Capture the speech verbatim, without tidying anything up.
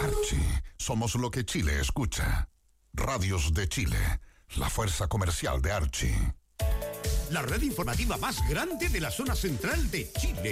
Archie, somos lo que Chile escucha. Radios de Chile, la fuerza comercial de Archie. La red informativa más grande de la zona central de Chile.